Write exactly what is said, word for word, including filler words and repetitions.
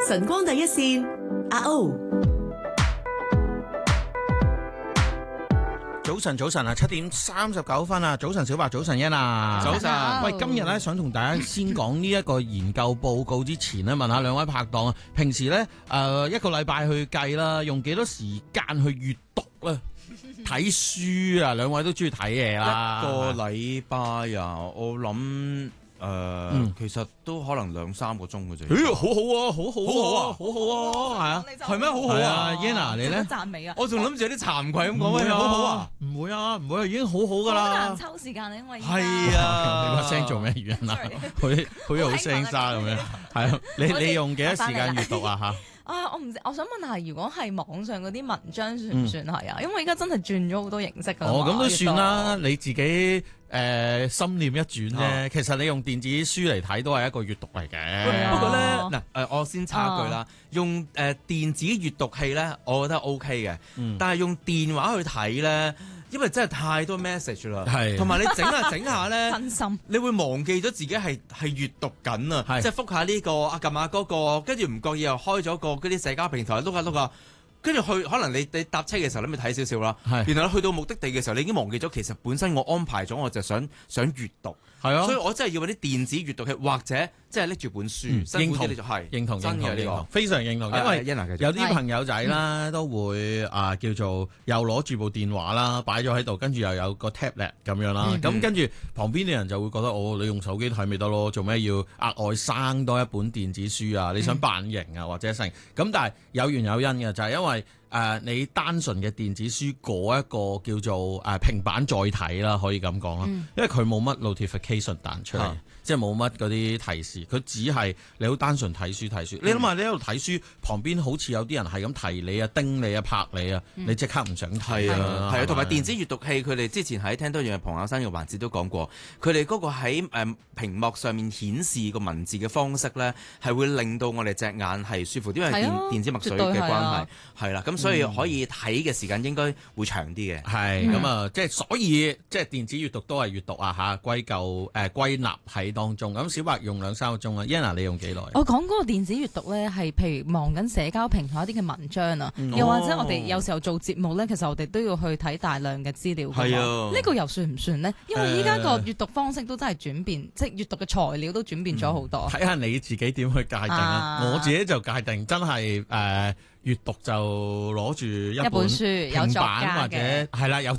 晨光第一線，阿 O。 早晨，早晨啊，七點三十九分啊！早晨，小白，早晨，欣啊， 早晨。 喂，今日咧想同大家先講呢一個研究報告之前咧，問下兩位拍檔啊，平時咧誒、呃、一個禮拜去計啦，用幾多時間去閱讀咧？睇書啊，兩位都中意睇嘢啦。 一個禮拜啊，我諗。誒、呃嗯，其實都可能兩三個鐘嘅啫。 咦，好好啊，好好啊，好好啊，係啊， 係咩？好好啊 ，Yana 你咧？ 讚美啊！ 我仲諗住有啲慚愧咁講，喂，好好啊， 唔會啊，唔會啊，已經好好噶啦。 好難抽時間啊，因為係啊， 你把聲做咩原因啊？好好有聲沙咁樣，係啊，你你用幾多時間閱讀啊？吓？ 啊，我唔知，我想問下，如果係網上嗰啲文章算唔算係啊？因為而家真係轉咗好多形式㗎。 哦，咁都算啦，你自己誒、呃、心念一轉啫、啊。其實你用電子書嚟睇都係一個閱讀嚟嘅、 啊。不過咧，嗱、呃、誒，我先插句啦，啊、用誒、呃、電子閱讀器咧，我覺得 O K 嘅。嗯、但係用電話去睇咧。因為真係太多 message 啦，同埋你整下整下咧， 真心你會忘記咗自己係係閱讀緊啊，即係覆下呢、呢個啊撳下嗰個，跟住唔覺意又開咗個嗰啲社交平台碌下碌下，跟住去可能你你搭車嘅時候你咪睇少少啦，然後去到目的地嘅時候你已經忘記咗，其實本身我安排咗我就想想閱讀，係啊，所以我真係要嗰啲電子閱讀器或者即係拎住本書，嗯、認同係認同真嘅呢個非常認同，因為有啲朋友仔啦都會啊、呃、叫做又攞住部電話啦擺咗喺度，跟住又有個 tablet 咁樣啦，咁、嗯、跟住旁邊啲人就會覺得哦，你用手機睇咪得咯，做咩要額外生多一本電子書啊？你想扮型啊或者成咁？但係有緣有因嘅就係、是、因為誒、呃、你單純嘅電子書嗰一個叫做誒、呃、平板載體啦，可以咁講啦，因為佢冇乜 notification 彈出嚟、嗯，即係冇乜嗰啲提示。佢只係你好單純睇書睇書，嗯、你諗下你喺度睇書，旁邊好似有啲人係咁提你啊、叮你啊、拍你啊，嗯、你即刻唔想睇啊！係啊，同埋電子閱讀器，佢哋之前喺聽多樣彭友生嘅環節都講過，佢哋嗰個喺誒屏幕上面顯示個文字嘅方式咧，係會令到我哋隻眼係舒服，因為電、啊、電子墨水嘅關係係啦，咁、啊、所以可以睇嘅時間應該會長啲嘅。係咁啊，即係所以即係電子閱讀都係閱讀啊嚇，歸咎誒歸納喺當中。咁小白用兩三個鐘啊 Yana 你用幾耐？ 我講嗰個電子閱讀咧，係譬如望緊社交平台一啲嘅文章啊、嗯，又或者我哋有時候做節目咧，其實我哋都要去睇大量嘅資料。係啊，呢、呢個又算唔算呢？因為依家個閱讀方式都真係轉變，呃、即係閱讀嘅材料都轉變咗好多。睇、嗯、下你自己點去界定啊！我自己就界定真係誒閱讀就攞住一本書，平板或者係啦有。